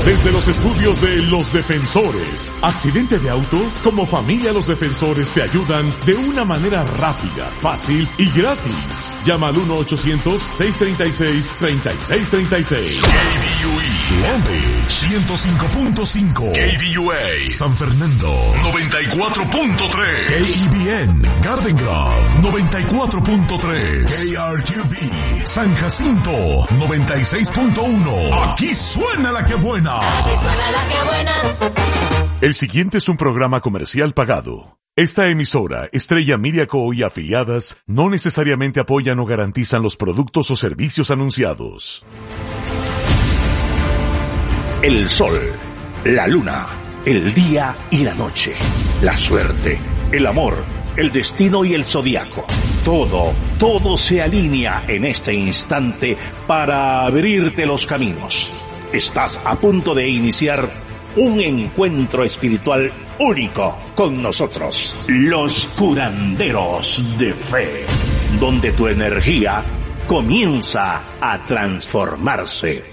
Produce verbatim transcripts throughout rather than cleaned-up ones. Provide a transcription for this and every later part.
Desde los estudios de Los Defensores, accidente de auto, como familia Los Defensores te ayudan de una manera rápida, fácil y gratis. Llama al uno ochocientos, seiscientos treinta y seis, treinta y seis treinta y seis. K B U E, Long Beach, ciento cinco punto cinco. K B U A, San Fernando, noventa y cuatro punto tres. K E B N, Garden Grove, noventa y cuatro punto tres. K R Q B, San Jacinto, noventa y seis punto uno. Aquí suena la que buena. Aquí suena la que buena. El siguiente es un programa comercial pagado. Esta emisora, Estrella Media Co. y afiliadas, no necesariamente apoyan o garantizan los productos o servicios anunciados. El sol, la luna, el día y la noche, la suerte, el amor, el destino y el zodiaco. Todo, todo se alinea en este instante para abrirte los caminos. Estás a punto de iniciar un encuentro espiritual único con nosotros, los curanderos de fe, donde tu energía comienza a transformarse.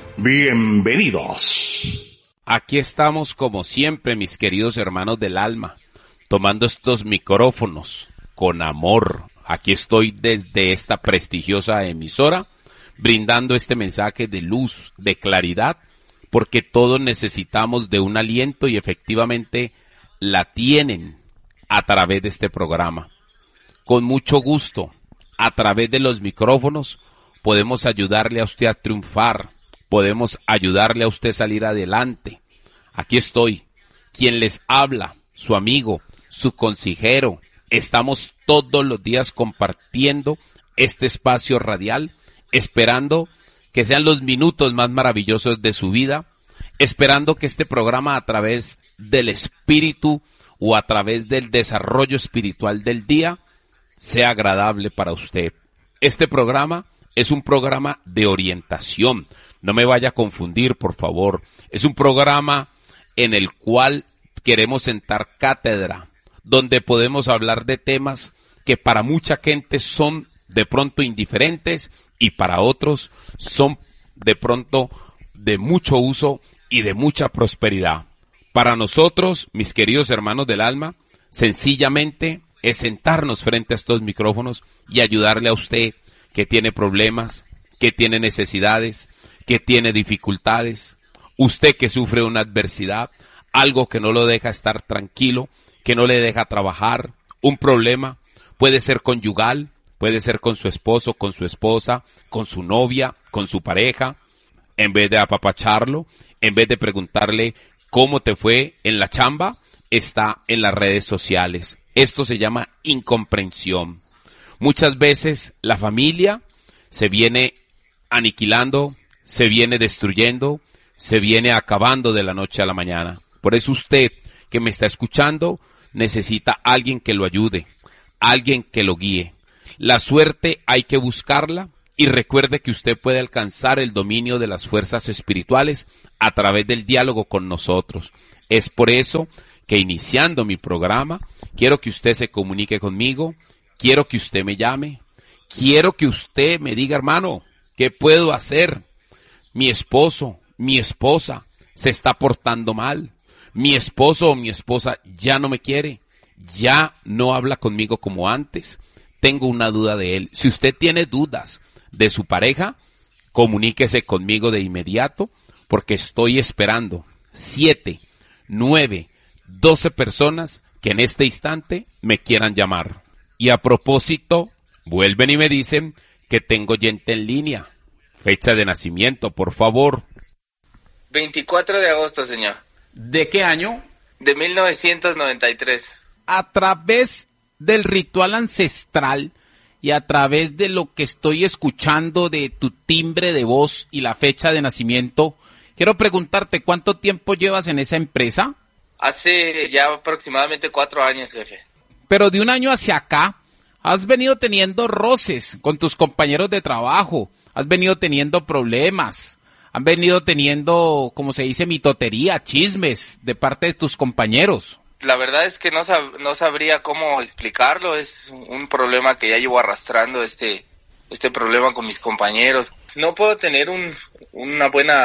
Bienvenidos. Aquí estamos como siempre, mis queridos hermanos del alma, tomando estos micrófonos con amor. Aquí estoy desde esta prestigiosa emisora, brindando este mensaje de luz, de claridad, porque todos necesitamos de un aliento y efectivamente la tienen a través de este programa. Con mucho gusto, a través de los micrófonos, podemos ayudarle a usted a triunfar, podemos ayudarle a usted a salir adelante. Aquí estoy, quien les habla, su amigo, su consejero. Estamos todos los días compartiendo este espacio radial, esperando que sean los minutos más maravillosos de su vida, esperando que este programa a través del espíritu o a través del desarrollo espiritual del día sea agradable para usted. Este programa es un programa de orientación, no me vaya a confundir, por favor. Es un programa en el cual queremos sentar cátedra, donde podemos hablar de temas que para mucha gente son de pronto indiferentes y para otros son de pronto de mucho uso y de mucha prosperidad. Para nosotros, mis queridos hermanos del alma, sencillamente es sentarnos frente a estos micrófonos y ayudarle a usted que tiene problemas, que tiene necesidades, que tiene dificultades, usted que sufre una adversidad, algo que no lo deja estar tranquilo, que no le deja trabajar, un problema, puede ser conyugal, puede ser con su esposo, con su esposa, con su novia, con su pareja. En vez de apapacharlo, en vez de preguntarle cómo te fue en la chamba, está en las redes sociales. Esto se llama incomprensión. Muchas veces la familia se viene aniquilando, se viene destruyendo, se viene acabando de la noche a la mañana. Por eso usted que me está escuchando necesita alguien que lo ayude, alguien que lo guíe. La suerte hay que buscarla y recuerde que usted puede alcanzar el dominio de las fuerzas espirituales a través del diálogo con nosotros. Es por eso que iniciando mi programa, quiero que usted se comunique conmigo, quiero que usted me llame, quiero que usted me diga, hermano, ¿qué puedo hacer? Mi esposo, mi esposa se está portando mal. Mi esposo o mi esposa ya no me quiere, ya no habla conmigo como antes. Tengo una duda de él. Si usted tiene dudas de su pareja, comuníquese conmigo de inmediato, porque estoy esperando siete, nueve, doce personas que en este instante me quieran llamar. Y a propósito, vuelven y me dicen que tengo gente en línea. Fecha de nacimiento, por favor. veinticuatro de agosto, señor. ¿De qué año? De mil novecientos noventa y tres. A través del ritual ancestral y a través de lo que estoy escuchando de tu timbre de voz y la fecha de nacimiento, quiero preguntarte, ¿cuánto tiempo llevas en esa empresa? Hace ya aproximadamente cuatro años, jefe. Pero de un año hacia acá, has venido teniendo roces con tus compañeros de trabajo, has venido teniendo problemas, han venido teniendo, como se dice, mitotería, chismes de parte de tus compañeros. La verdad es que no, sab- no sabría cómo explicarlo, es un problema que ya llevo arrastrando, este, este problema con mis compañeros. No puedo tener un, una buena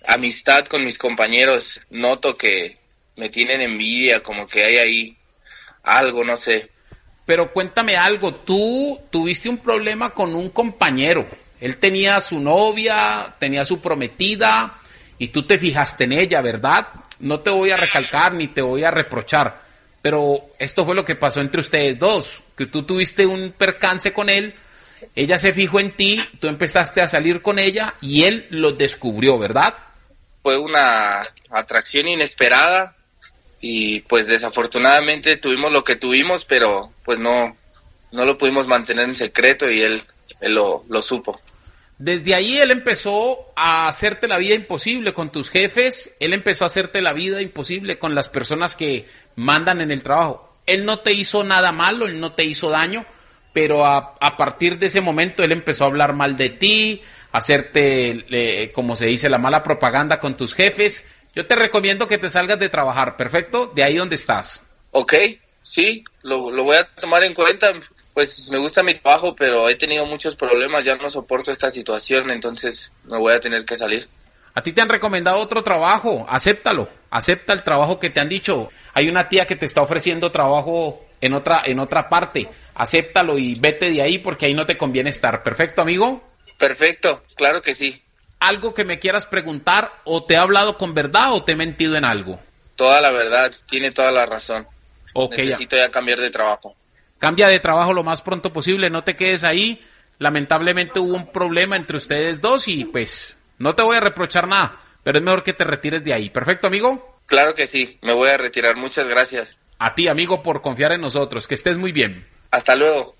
amistad con mis compañeros, noto que me tienen envidia, como que hay ahí algo, no sé. Pero cuéntame algo, tú tuviste un problema con un compañero, él tenía su novia, tenía su prometida y tú te fijaste en ella, ¿verdad? No te voy a recalcar ni te voy a reprochar, pero esto fue lo que pasó entre ustedes dos, que tú tuviste un percance con él, ella se fijó en ti, tú empezaste a salir con ella y él lo descubrió, ¿verdad? Fue una atracción inesperada y pues desafortunadamente tuvimos lo que tuvimos, pero pues no, no lo pudimos mantener en secreto y él, él lo, lo supo. Desde ahí él empezó a hacerte la vida imposible con tus jefes, él empezó a hacerte la vida imposible con las personas que mandan en el trabajo. Él no te hizo nada malo, él no te hizo daño, pero a, a partir de ese momento él empezó a hablar mal de ti, a hacerte, eh, como se dice, la mala propaganda con tus jefes. Yo te recomiendo que te salgas de trabajar, ¿perfecto? De ahí donde estás. Ok, sí, lo, lo voy a tomar en cuenta. Pues me gusta mi trabajo, pero he tenido muchos problemas, ya no soporto esta situación, entonces me voy a tener que salir. A ti te han recomendado otro trabajo, acéptalo, acepta el trabajo que te han dicho. Hay una tía que te está ofreciendo trabajo en otra, en otra parte, acéptalo y vete de ahí porque ahí no te conviene estar. ¿Perfecto, amigo? Perfecto, claro que sí. ¿Algo que me quieras preguntar o te he hablado con verdad o te he mentido en algo? Toda la verdad, tiene toda la razón. Okay, Necesito ya. ya cambiar de trabajo. Cambia de trabajo lo más pronto posible, no te quedes ahí. Lamentablemente hubo un problema entre ustedes dos y pues no te voy a reprochar nada, pero es mejor que te retires de ahí. ¿Perfecto, amigo? Claro que sí, me voy a retirar. Muchas gracias. A ti, amigo, por confiar en nosotros. Que estés muy bien. Hasta luego.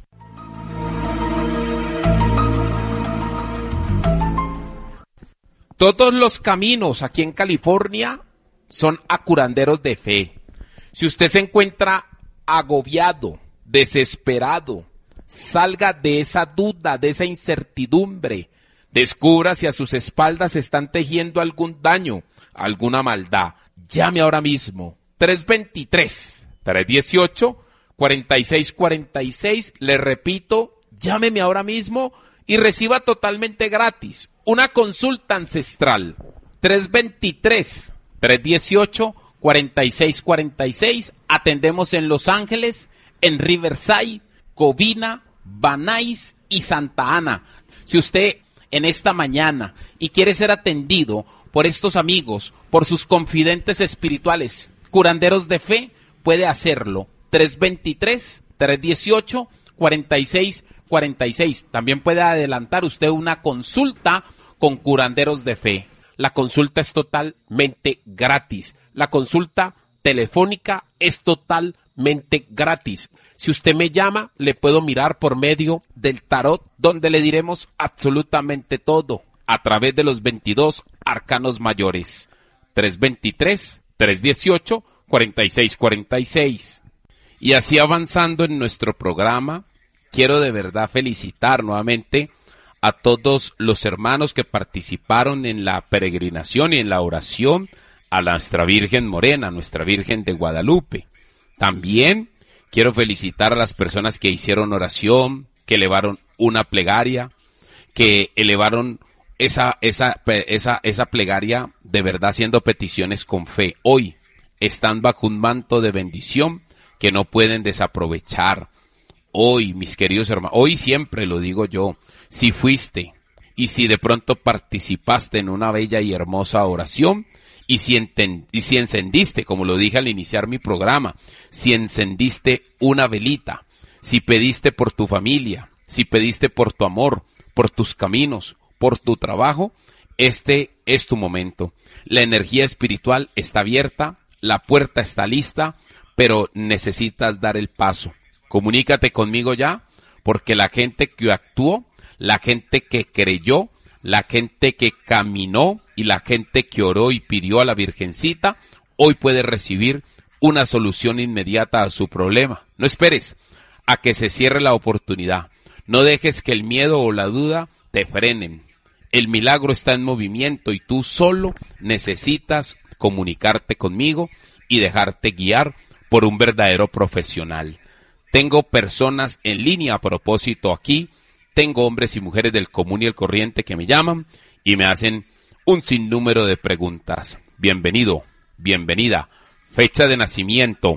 Todos los caminos aquí en California son a curanderos de fe. Si usted se encuentra agobiado, desesperado, salga de esa duda, de esa incertidumbre, descubra si a sus espaldas están tejiendo algún daño, alguna maldad. Llame ahora mismo, tres dos tres, tres uno ocho, cuatro seis cuatro seis, le repito, llámeme ahora mismo y reciba totalmente gratis una consulta ancestral, tres dos tres, tres uno ocho, cuatro seis cuatro seis, atendemos en Los Ángeles, en Riverside, Covina, Van Nuys y Santa Ana. Si usted en esta mañana y quiere ser atendido por estos amigos, por sus confidentes espirituales, curanderos de fe, puede hacerlo. tres dos tres, tres uno ocho, cuatro seis cuatro seis. También puede adelantar usted una consulta con curanderos de fe. La consulta es totalmente gratis. La consulta telefónica es totalmente gratis. Si usted me llama, le puedo mirar por medio del tarot, donde le diremos absolutamente todo a través de los veintidós arcanos mayores. tres dos tres, tres uno ocho, cuatro seis cuatro seis. Y así avanzando en nuestro programa, quiero de verdad felicitar nuevamente a todos los hermanos que participaron en la peregrinación y en la oración a nuestra Virgen Morena, nuestra Virgen de Guadalupe. También quiero felicitar a las personas que hicieron oración, que elevaron una plegaria, que elevaron esa, esa, esa, esa plegaria de verdad haciendo peticiones con fe. Hoy están bajo un manto de bendición que no pueden desaprovechar. Hoy, mis queridos hermanos, hoy siempre lo digo yo, si fuiste y si de pronto participaste en una bella y hermosa oración, y si, enten, y si encendiste, como lo dije al iniciar mi programa, si encendiste una velita, si pediste por tu familia, si pediste por tu amor, por tus caminos, por tu trabajo, este es tu momento. La energía espiritual está abierta, la puerta está lista, pero necesitas dar el paso. Comunícate conmigo ya, porque la gente que actuó, la gente que creyó, la gente que caminó y la gente que oró y pidió a la Virgencita, hoy puede recibir una solución inmediata a su problema. No esperes a que se cierre la oportunidad. No dejes que el miedo o la duda te frenen. El milagro está en movimiento y tú solo necesitas comunicarte conmigo y dejarte guiar por un verdadero profesional. Tengo personas en línea a propósito aquí, tengo hombres y mujeres del común y el corriente que me llaman y me hacen un sinnúmero de preguntas. Bienvenido, bienvenida. Fecha de nacimiento.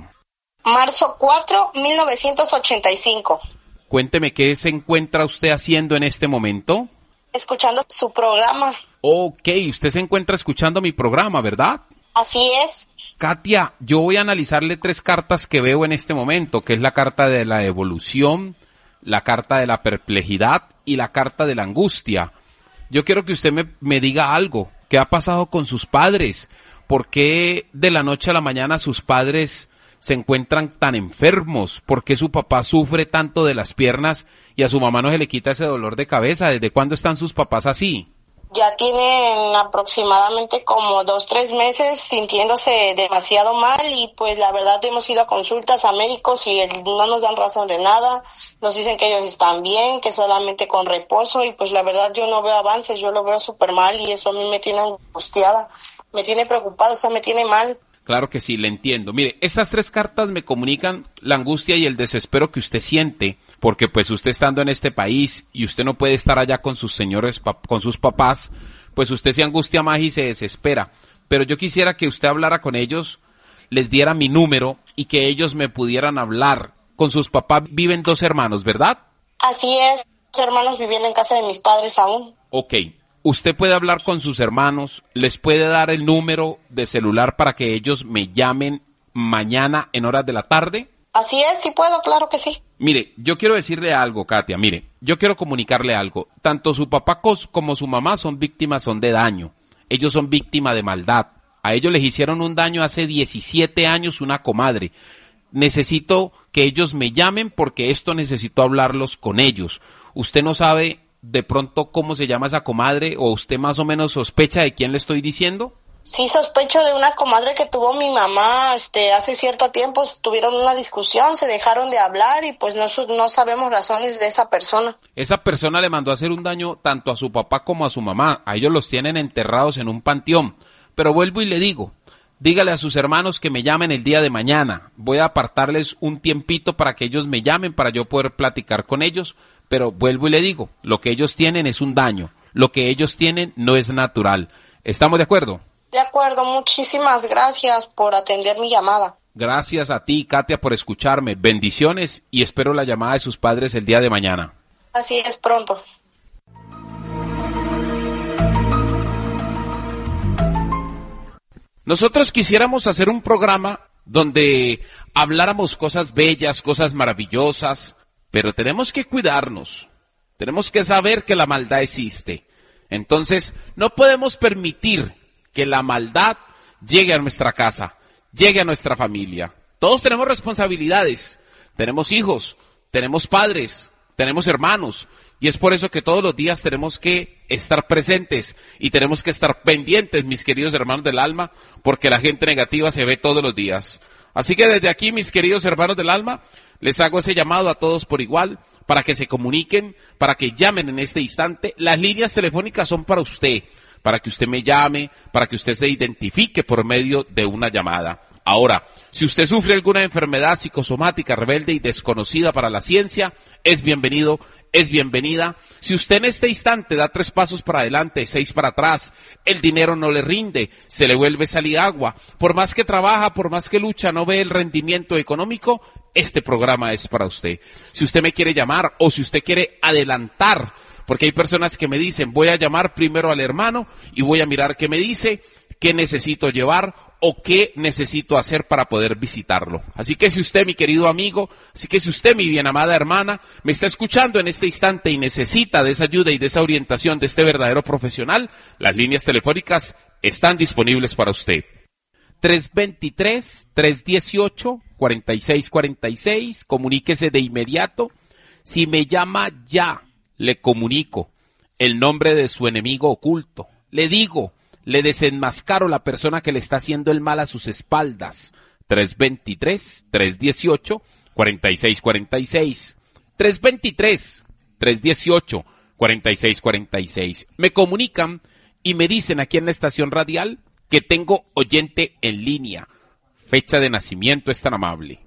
Marzo cuatro, mil novecientos ochenta y cinco. Cuénteme qué se encuentra usted haciendo en este momento. Escuchando su programa. Ok, usted se encuentra escuchando mi programa, ¿verdad? Así es. Katia, yo voy a analizarle tres cartas que veo en este momento, que es la carta de la evolución, la carta de la perplejidad y la carta de la angustia. Yo quiero que usted me, me diga algo. ¿Qué ha pasado con sus padres? ¿Por qué de la noche a la mañana sus padres se encuentran tan enfermos? ¿Por qué su papá sufre tanto de las piernas y a su mamá no se le quita ese dolor de cabeza? ¿Desde cuándo están sus papás así? Ya tienen aproximadamente como dos, tres meses sintiéndose demasiado mal y pues la verdad hemos ido a consultas a médicos y no nos dan razón de nada. Nos dicen que ellos están bien, que solamente con reposo y pues la verdad yo no veo avances, yo lo veo súper mal y eso a mí me tiene angustiada, me tiene preocupada, o sea, me tiene mal. Claro que sí, le entiendo. Mire, estas tres cartas me comunican la angustia y el desespero que usted siente, porque pues usted estando en este país y usted no puede estar allá con sus señores, con sus papás, pues usted se angustia más y se desespera. Pero yo quisiera que usted hablara con ellos, les diera mi número y que ellos me pudieran hablar. Con sus papás viven dos hermanos, ¿verdad? Así es, dos hermanos viviendo en casa de mis padres aún. Ok. Usted puede hablar con sus hermanos, les puede dar el número de celular para que ellos me llamen mañana en horas de la tarde. Así es, sí puedo, claro que sí. Mire, yo quiero decirle algo, Katia, mire, yo quiero comunicarle algo. Tanto su papá como su mamá son víctimas, son de daño. Ellos son víctimas de maldad. A ellos les hicieron un daño hace diecisiete años una comadre. Necesito que ellos me llamen porque esto necesito hablarlos con ellos. Usted no sabe de pronto cómo se llama esa comadre o usted más o menos sospecha de quién le estoy diciendo. Sí, sospecho de una comadre que tuvo mi mamá, este, hace cierto tiempo tuvieron una discusión, se dejaron de hablar y pues no, no sabemos razones de esa persona. Esa persona le mandó a hacer un daño tanto a su papá como a su mamá, a ellos los tienen enterrados en un panteón, pero vuelvo y le digo, dígale a sus hermanos que me llamen el día de mañana, voy a apartarles un tiempito para que ellos me llamen para yo poder platicar con ellos, pero vuelvo y le digo, lo que ellos tienen es un daño, lo que ellos tienen no es natural. ¿Estamos de acuerdo? De acuerdo, muchísimas gracias por atender mi llamada. Gracias a ti, Katia, por escucharme. Bendiciones y espero la llamada de sus padres el día de mañana. Así es, pronto. Nosotros quisiéramos hacer un programa donde habláramos cosas bellas, cosas maravillosas, pero tenemos que cuidarnos. Tenemos que saber que la maldad existe. Entonces, no podemos permitir que la maldad llegue a nuestra casa, llegue a nuestra familia. Todos tenemos responsabilidades, tenemos hijos, tenemos padres, tenemos hermanos, y es por eso que todos los días tenemos que estar presentes y tenemos que estar pendientes, mis queridos hermanos del alma, porque la gente negativa se ve todos los días. Así que desde aquí, mis queridos hermanos del alma, les hago ese llamado a todos por igual, para que se comuniquen, para que llamen en este instante. Las líneas telefónicas son para usted, para que usted me llame, para que usted se identifique por medio de una llamada. Ahora, si usted sufre alguna enfermedad psicosomática rebelde y desconocida para la ciencia, es bienvenido, es bienvenida. Si usted en este instante da tres pasos para adelante, seis para atrás, el dinero no le rinde, se le vuelve salir agua, por más que trabaja, por más que lucha, no ve el rendimiento económico, este programa es para usted. Si usted me quiere llamar o si usted quiere adelantar, porque hay personas que me dicen, voy a llamar primero al hermano y voy a mirar qué me dice, qué necesito llevar o qué necesito hacer para poder visitarlo. Así que si usted, mi querido amigo, así que si usted, mi bien amada hermana, me está escuchando en este instante y necesita de esa ayuda y de esa orientación de este verdadero profesional, las líneas telefónicas están disponibles para usted. tres veintitrés, tres dieciocho, cuarenta y seis cuarenta y seis, comuníquese de inmediato. Si me llama ya, le comunico el nombre de su enemigo oculto. Le digo, le desenmascaro la persona que le está haciendo el mal a sus espaldas. tres veintitrés, tres dieciocho, cuarenta y seis cuarenta y seis. tres veintitrés, tres dieciocho, cuarenta y seis cuarenta y seis. Me comunican y me dicen aquí en la estación radial que tengo oyente en línea. Fecha de nacimiento es tan amable.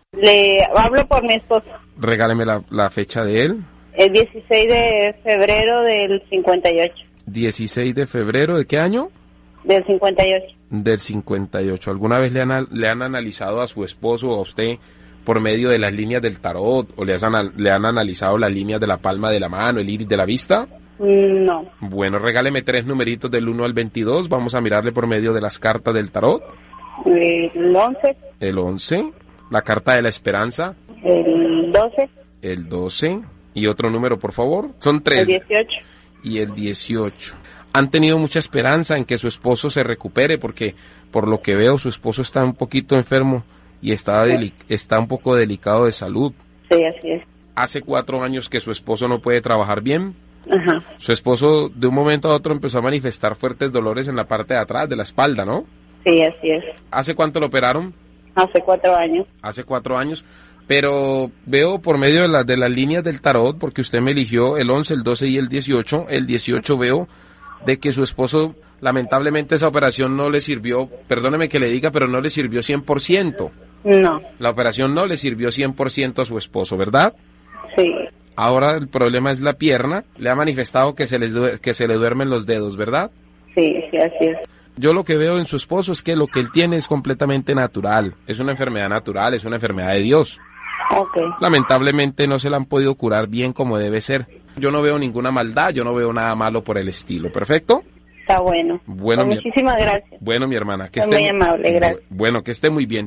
Le hablo por mi esposo. Regáleme la, la fecha de él. El dieciséis de febrero del cincuenta y ocho. dieciséis de febrero, ¿de qué año? Del cincuenta y ocho. Del cincuenta y ocho. ¿Alguna vez le han, le han analizado a su esposo o a usted por medio de las líneas del tarot o le, has, le han analizado las líneas de la palma de la mano, el iris de la vista? No. Bueno, regáleme tres numeritos del uno al veintidós. Vamos a mirarle por medio de las cartas del tarot. El once. El once. La carta de la esperanza. El doce. El doce. Y otro número, por favor. Son tres. El dieciocho. Y el dieciocho. Han tenido mucha esperanza en que su esposo se recupere porque, por lo que veo, su esposo está un poquito enfermo y está, deli- está un poco delicado de salud. Sí, así es. Hace cuatro años que su esposo no puede trabajar bien. Ajá. Su esposo de un momento a otro empezó a manifestar fuertes dolores en la parte de atrás de la espalda, ¿no? Sí, así es. ¿Hace cuánto lo operaron? Hace cuatro años. Hace cuatro años. Pero veo por medio de, la, de las líneas del tarot, porque usted me eligió el once, el doce y el dieciocho. El dieciocho veo de que su esposo, lamentablemente esa operación no le sirvió, perdóneme que le diga, pero no le sirvió cien por ciento. No. La operación no le sirvió cien por ciento a su esposo, ¿verdad? Sí. Ahora el problema es la pierna. Le ha manifestado que se, les due- que se le duermen los dedos, ¿verdad? Sí, sí, así es. Yo lo que veo en su esposo es que lo que él tiene es completamente natural. Es una enfermedad natural, es una enfermedad de Dios. Ok. Lamentablemente no se la han podido curar bien como debe ser. Yo no veo ninguna maldad, yo no veo nada malo por el estilo. ¿Perfecto? Está bueno. Bueno, Pues mi, muchísimas gracias. bueno, mi hermana. Que Es esté muy amable, gracias. Bueno, que esté muy bien.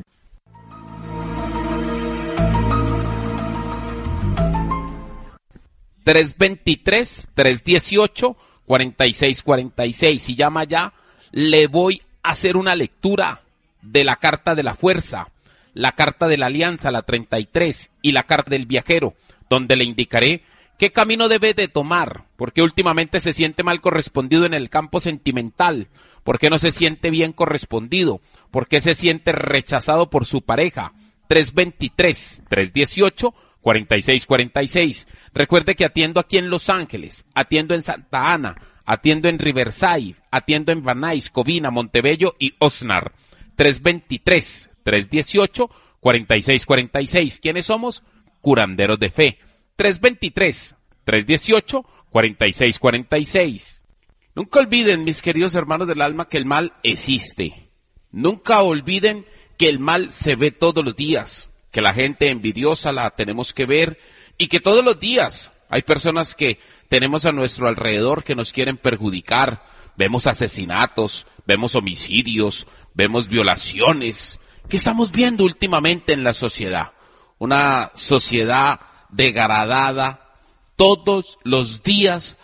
tres veintitrés, tres dieciocho, cuarenta y seis cuarenta y seis. Si llama ya, le voy a hacer una lectura de la carta de la fuerza, la carta de la alianza, la treinta y tres, y la carta del viajero, donde le indicaré qué camino debe de tomar, porque últimamente se siente mal correspondido en el campo sentimental, porque no se siente bien correspondido, porque se siente rechazado por su pareja. tres veintitrés, tres dieciocho, cuarenta y seis cuarenta y seis. Recuerde que atiendo aquí en Los Ángeles, atiendo en Santa Ana, atiendo en Riverside, atiendo en Van Nuys, Covina, Montebello y Oxnard. tres veintitrés, tres dieciocho, cuarenta y seis cuarenta y seis. ¿Quiénes somos? Curanderos de fe. tres veintitrés, tres dieciocho, cuarenta y seis cuarenta y seis. Nunca olviden, mis queridos hermanos del alma, que el mal existe. Nunca olviden que el mal se ve todos los días, que la gente envidiosa la tenemos que ver y que todos los días hay personas que tenemos a nuestro alrededor que nos quieren perjudicar. Vemos asesinatos, vemos homicidios, vemos violaciones. ¿Qué estamos viendo últimamente en la sociedad? Una sociedad degradada. Todos los días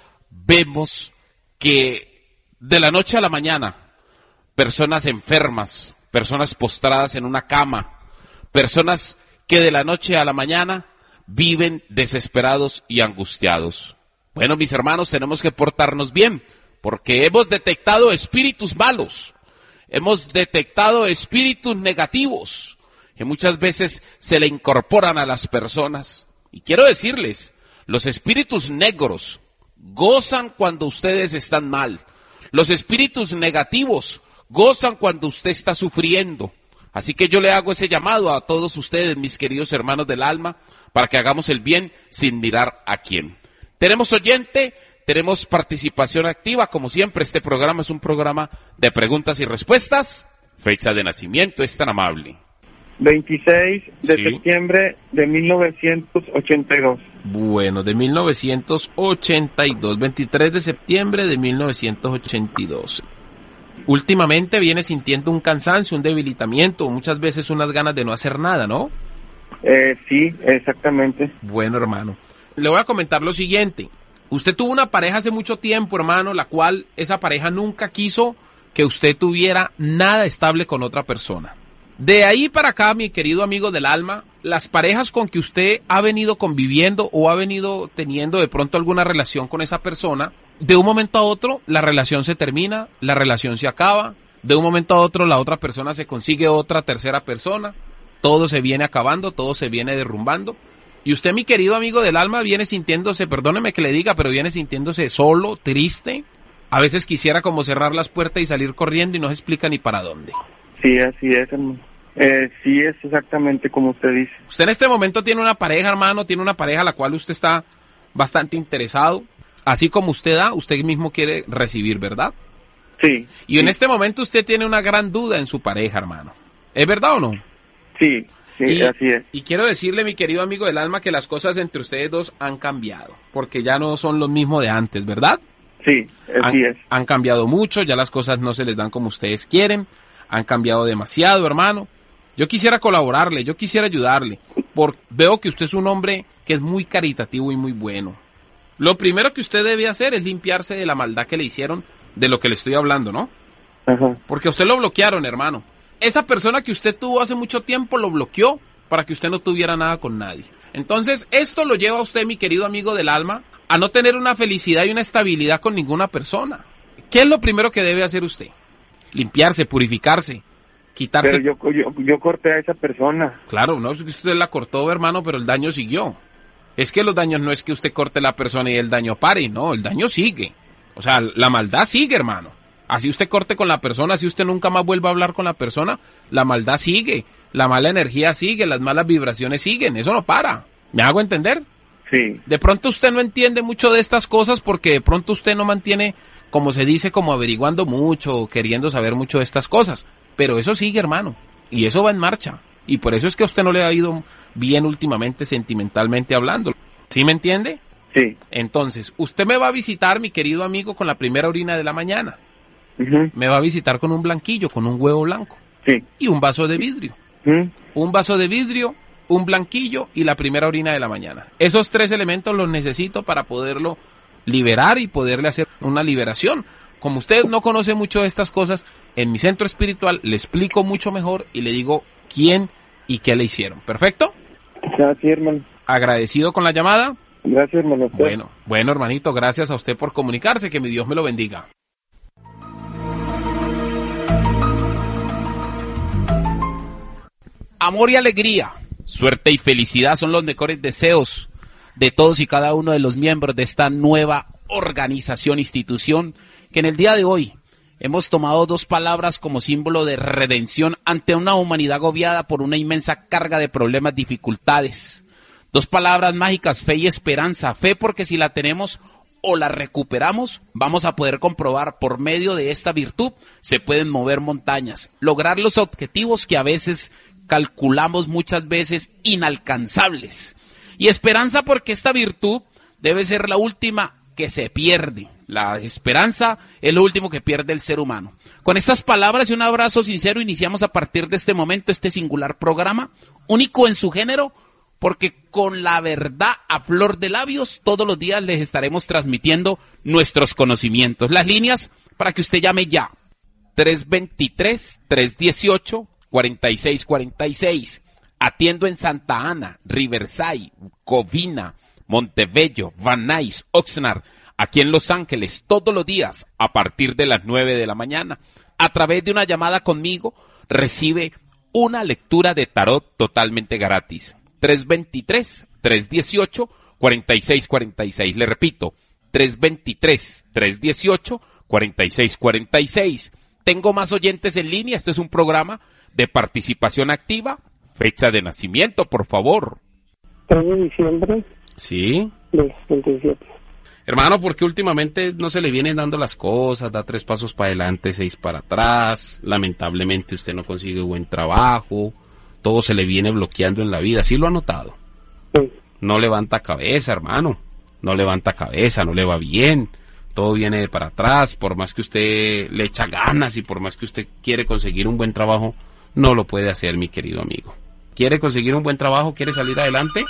vemos que de la noche a la mañana, personas enfermas, personas postradas en una cama, personas que de la noche a la mañana viven desesperados y angustiados. Bueno, mis hermanos, tenemos que portarnos bien, porque hemos detectado espíritus malos, hemos detectado espíritus negativos, que muchas veces se le incorporan a las personas. Y quiero decirles, los espíritus negros gozan cuando ustedes están mal. Los espíritus negativos gozan cuando usted está sufriendo. Así que yo le hago ese llamado a todos ustedes, mis queridos hermanos del alma, para que hagamos el bien sin mirar a quién. Tenemos oyente, tenemos participación activa. Como siempre, este programa es un programa de preguntas y respuestas. Fecha de nacimiento, es tan amable. veintiséis de Sí. septiembre de mil novecientos ochenta y dos. Bueno, de mil novecientos ochenta y dos, veintitrés de septiembre de mil novecientos ochenta y dos. Últimamente viene sintiendo un cansancio, un debilitamiento, muchas veces unas ganas de no hacer nada, ¿no? Eh, sí, exactamente. Bueno, hermano, le voy a comentar lo siguiente. Usted tuvo una pareja hace mucho tiempo, hermano, la cual esa pareja nunca quiso que usted tuviera nada estable con otra persona. De ahí para acá, mi querido amigo del alma, las parejas con que usted ha venido conviviendo o ha venido teniendo de pronto alguna relación con esa persona, de un momento a otro la relación se termina, la relación se acaba, de un momento a otro la otra persona se consigue otra tercera persona, todo se viene acabando, todo se viene derrumbando, y usted, mi querido amigo del alma, viene sintiéndose, perdóneme que le diga, pero viene sintiéndose solo, triste, a veces quisiera como cerrar las puertas y salir corriendo y no se explica ni para dónde. Sí, así es, hermano. Eh, sí, es exactamente como usted dice. Usted en este momento tiene una pareja, hermano, tiene una pareja a la cual usted está bastante interesado. Así como usted da, usted mismo quiere recibir, ¿verdad? Sí. Y en sí. este momento usted tiene una gran duda en su pareja, hermano. ¿Es verdad o no? Sí, sí, y, así es. Y quiero decirle, mi querido amigo del alma, que las cosas entre ustedes dos han cambiado, porque ya no son lo mismo de antes, ¿verdad? Sí, así han, es. Han cambiado mucho, ya las cosas no se les dan como ustedes quieren, han cambiado demasiado, hermano. Yo quisiera colaborarle, yo quisiera ayudarle, porque veo que usted es un hombre que es muy caritativo y muy bueno. Lo primero que usted debe hacer es limpiarse de la maldad que le hicieron, de lo que le estoy hablando, ¿no? Ajá. Porque a usted lo bloquearon, hermano. Esa persona que usted tuvo hace mucho tiempo lo bloqueó para que usted no tuviera nada con nadie. Entonces, esto lo lleva a usted, mi querido amigo del alma, a no tener una felicidad y una estabilidad con ninguna persona. ¿Qué es lo primero que debe hacer usted? Limpiarse, purificarse, quitarse... Pero yo, yo, yo corté a esa persona. Claro, no es que usted la cortó, hermano, pero el daño siguió. Es que los daños no es que usted corte la persona y el daño pare, no, el daño sigue. O sea, la maldad sigue, hermano. Así usted corte con la persona, así usted nunca más vuelva a hablar con la persona, la maldad sigue, la mala energía sigue, las malas vibraciones siguen, eso no para. ¿Me hago entender? Sí. De pronto usted no entiende mucho de estas cosas porque de pronto usted no mantiene, como se dice, como averiguando mucho o queriendo saber mucho de estas cosas. Pero eso sigue, hermano, y eso va en marcha. Y por eso es que a usted no le ha ido bien últimamente sentimentalmente hablando. ¿Sí me entiende? Sí. Entonces, usted me va a visitar, mi querido amigo, con la primera orina de la mañana. Uh-huh. Me va a visitar con un blanquillo, con un huevo blanco. Sí. Y un vaso de vidrio. Uh-huh. Un vaso de vidrio, un blanquillo y la primera orina de la mañana. Esos tres elementos los necesito para poderlo liberar y poderle hacer una liberación. Como usted no conoce mucho de estas cosas, en mi centro espiritual le explico mucho mejor y le digo quién y qué le hicieron. ¿Perfecto? Gracias, hermano. Agradecido con la llamada. Gracias, hermano. Bueno, bueno, hermanito, gracias a usted por comunicarse. Que mi Dios me lo bendiga. Amor y alegría, suerte y felicidad son los mejores deseos de todos y cada uno de los miembros de esta nueva organización, institución, que en el día de hoy hemos tomado dos palabras como símbolo de redención ante una humanidad agobiada por una inmensa carga de problemas, dificultades. Dos palabras mágicas, fe y esperanza. Fe porque si la tenemos o la recuperamos, vamos a poder comprobar por medio de esta virtud se pueden mover montañas, lograr los objetivos que a veces calculamos muchas veces inalcanzables. Y esperanza porque esta virtud debe ser la última que se pierde. La esperanza es lo último que pierde el ser humano. Con estas palabras y un abrazo sincero iniciamos a partir de este momento este singular programa, único en su género, porque con la verdad a flor de labios todos los días les estaremos transmitiendo nuestros conocimientos. Las líneas para que usted llame ya. tres dos tres, tres uno ocho, cuatro seis cuatro seis. Atiendo en Santa Ana, Riverside, Covina, Montebello, Van Nuys, Oxnard, aquí en Los Ángeles, todos los días a partir de las nueve de la mañana. A través de una llamada conmigo recibe una lectura de tarot totalmente gratis. tres dos tres, tres uno ocho, cuatro seis cuatro seis. Le repito, tres dos tres, tres uno ocho, cuatro seis cuatro seis. Tengo más oyentes en línea. Este es un programa de participación activa. Fecha de nacimiento, por favor. tres de diciembre Sí. del setenta y siete. Hermano, porque últimamente no se le vienen dando las cosas, da tres pasos para adelante, seis para atrás. Lamentablemente usted no consigue buen trabajo. Todo se le viene bloqueando en la vida. ¿Sí lo ha notado? Sí. No levanta cabeza, hermano. No levanta cabeza, no le va bien. Todo viene de para atrás. Por más que usted le echa ganas y por más que usted quiere conseguir un buen trabajo, no lo puede hacer, mi querido amigo. ¿Quiere conseguir un buen trabajo? ¿Quiere salir adelante?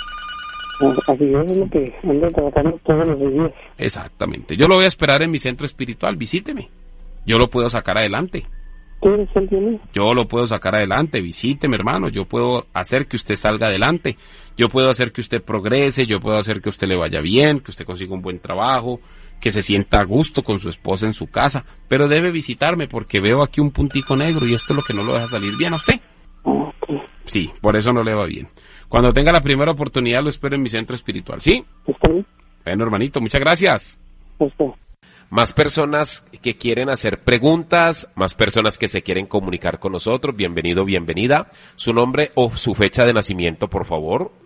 Así es lo que ando tratando todos los días. Exactamente. Yo lo voy a esperar en mi centro espiritual. Visíteme. Yo lo puedo sacar adelante. ¿Tú eres el tiene? Yo lo puedo sacar adelante. Visíteme, hermano. Yo puedo hacer que usted salga adelante. Yo puedo hacer que usted progrese. Yo puedo hacer que usted le vaya bien, que usted consiga un buen trabajo, que se sienta a gusto con su esposa en su casa. Pero debe visitarme porque veo aquí un puntico negro y esto es lo que no lo deja salir bien a usted. Okay. Sí, por eso no le va bien. Cuando tenga la primera oportunidad lo espero en mi centro espiritual, ¿sí? ¿Está bien? Bueno, hermanito, muchas gracias. Está. Más personas que quieren hacer preguntas, más personas que se quieren comunicar con nosotros. Bienvenido, bienvenida. Su nombre o su fecha de nacimiento, por favor.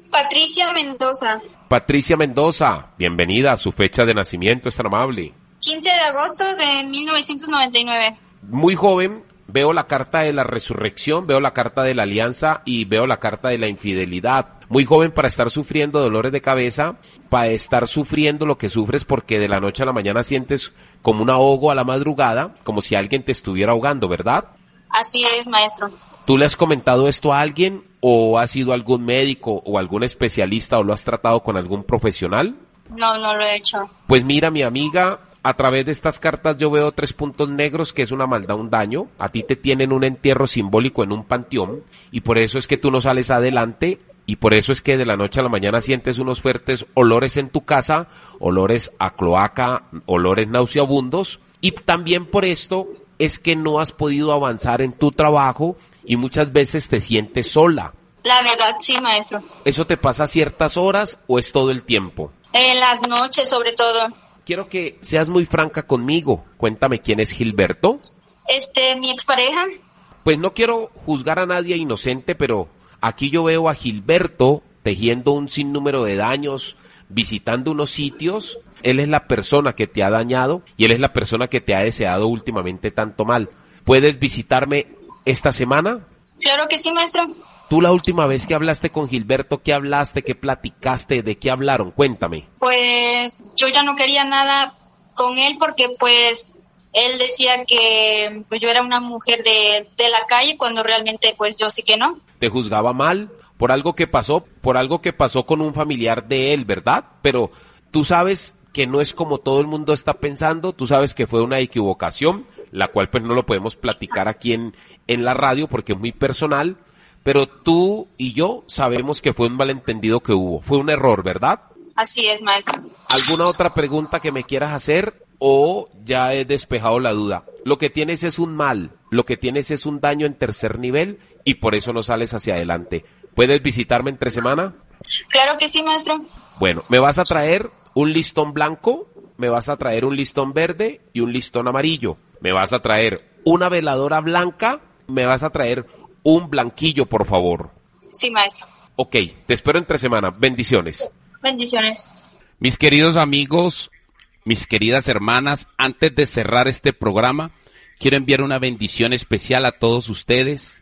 Patricia Mendoza. Patricia Mendoza, bienvenida a su fecha de nacimiento, es tan amable. quince de agosto de mil novecientos noventa y nueve. Muy joven, veo la carta de la resurrección, veo la carta de la alianza y veo la carta de la infidelidad. Muy joven para estar sufriendo dolores de cabeza, para estar sufriendo lo que sufres porque de la noche a la mañana sientes como un ahogo a la madrugada, como si alguien te estuviera ahogando, ¿verdad? Así es, maestro. ¿Tú le has comentado esto a alguien o has ido a algún médico o algún especialista o lo has tratado con algún profesional? No, no lo he hecho. Pues mira, mi amiga, a través de estas cartas yo veo tres puntos negros, que es una maldad, un daño. A ti te tienen un entierro simbólico en un panteón y por eso es que tú no sales adelante y por eso es que de la noche a la mañana sientes unos fuertes olores en tu casa, olores a cloaca, olores nauseabundos, y también por esto es que no has podido avanzar en tu trabajo y muchas veces te sientes sola. La verdad, sí, maestro. ¿Eso te pasa a ciertas horas o es todo el tiempo? En las noches, sobre todo. Quiero que seas muy franca conmigo. Cuéntame, ¿quién es Gilberto? Este, mi expareja. Pues no quiero juzgar a nadie inocente, pero aquí yo veo a Gilberto tejiendo un sinnúmero de daños, visitando unos sitios. Él es la persona que te ha dañado y él es la persona que te ha deseado últimamente tanto mal. ¿Puedes visitarme esta semana? Claro que sí, maestro. Tú la última vez que hablaste con Gilberto, ¿qué hablaste? ¿Qué platicaste? ¿De qué hablaron? Cuéntame. Pues yo ya no quería nada con él porque pues él decía que pues yo era una mujer de, de la calle cuando realmente pues yo sí que no. ¿Te juzgaba mal por algo que pasó? Por algo que pasó con un familiar de él, ¿verdad? Pero tú sabes que no es como todo el mundo está pensando, tú sabes que fue una equivocación, la cual pues no lo podemos platicar aquí en, en la radio porque es muy personal, pero tú y yo sabemos que fue un malentendido que hubo, fue un error, ¿verdad? Así es, maestro. ¿Alguna otra pregunta que me quieras hacer o ya he despejado la duda? Lo que tienes es un mal, lo que tienes es un daño en tercer nivel y por eso no sales hacia adelante. ¿Puedes visitarme entre semana? Claro que sí, maestro. Bueno, me vas a traer un listón blanco, me vas a traer un listón verde y un listón amarillo. Me vas a traer una veladora blanca, me vas a traer un blanquillo, por favor. Sí, maestro. Ok, te espero entre semana. Bendiciones. Bendiciones. Mis queridos amigos, mis queridas hermanas, antes de cerrar este programa, quiero enviar una bendición especial a todos ustedes.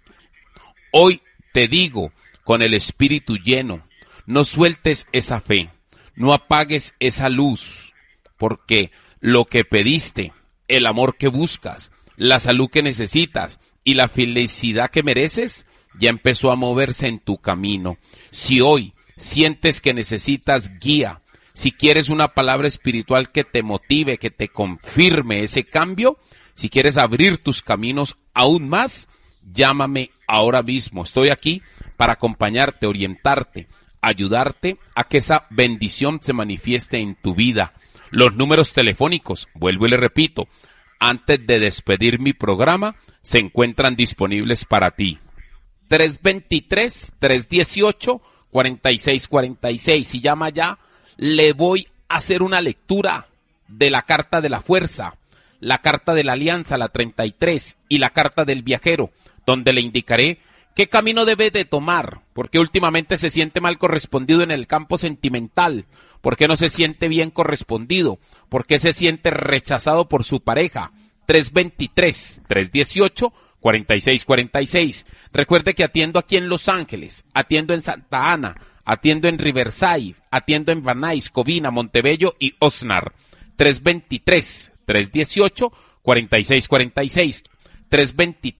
Hoy te digo, con el espíritu lleno, no sueltes esa fe, no apagues esa luz, porque lo que pediste, el amor que buscas, la salud que necesitas y la felicidad que mereces, ya empezó a moverse en tu camino. Si hoy sientes que necesitas guía, si quieres una palabra espiritual que te motive, que te confirme ese cambio, si quieres abrir tus caminos aún más, llámame ahora mismo. Estoy aquí para acompañarte, orientarte, ayudarte a que esa bendición se manifieste en tu vida. Los números telefónicos, vuelvo y le repito, antes de despedir mi programa, se encuentran disponibles para ti. tres dos tres, tres uno ocho, cuatro seis cuatro seis. Si llama ya, le voy a hacer una lectura de la carta de la fuerza, la carta de la alianza, la treinta y tres, y la carta del viajero, donde le indicaré qué camino debe de tomar, porque últimamente se siente mal correspondido en el campo sentimental, porque no se siente bien correspondido, porque se siente rechazado por su pareja. tres dos tres, tres uno ocho, cuatro seis cuatro seis. Recuerde que atiendo aquí en Los Ángeles, atiendo en Santa Ana, atiendo en Riverside, atiendo en Van Nuys, Covina, Montebello y Oxnard. tres dos tres, tres uno ocho, cuatro seis cuatro seis. tres dos